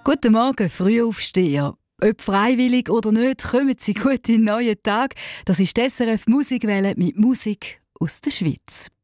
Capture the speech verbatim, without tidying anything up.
Guten Morgen, Frühaufsteher. Ob freiwillig oder nicht, kommen Sie gut in den neuen Tag. Das ist die S R F Musikwelle mit Musik aus der Schweiz.